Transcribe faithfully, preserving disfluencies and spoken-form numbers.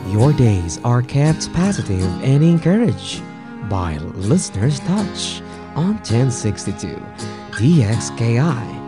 Your days are kept positive and encouraged by Listener's Touch on ten sixty-two D X K I